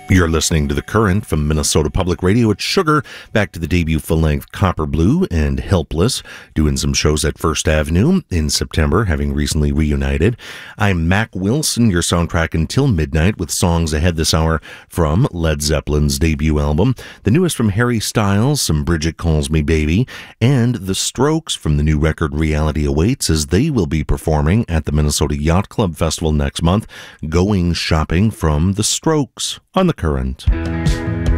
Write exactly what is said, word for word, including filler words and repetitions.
You're listening to The Current from Minnesota Public Radio. It's Sugar, back to the debut full-length Copper Blue and Helpless, doing some shows at First Avenue in September, having recently reunited. I'm Mac Wilson, your soundtrack until midnight, with songs ahead this hour from Led Zeppelin's debut album, the newest from Harry Styles, some Bridget Calls Me Baby, and The Strokes from the new record Reality Awaits, as they will be performing at the Minnesota Yacht Club Festival next month. Going Shopping from The Strokes on The Current.